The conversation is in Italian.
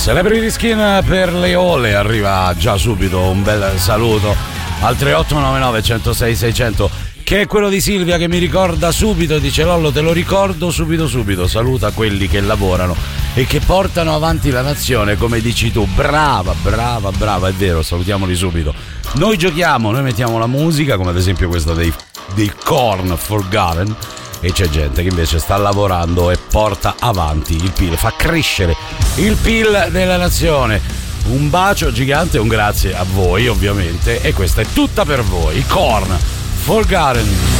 Celebrity Skin per le Ole, arriva già subito un bel saluto al 3899 106 600, che è quello di Silvia, che mi ricorda subito, dice: Lollo, te lo ricordo subito, saluta quelli che lavorano e che portano avanti la nazione, come dici tu. Brava, è vero, salutiamoli subito. Noi giochiamo, noi mettiamo la musica, come ad esempio questa dei Korn, Forgotten, e c'è gente che invece sta lavorando e porta avanti il PIL, fa crescere il PIL della nazione. Un bacio gigante e un grazie a voi, ovviamente, e questa è tutta per voi. Korn, Forgotten.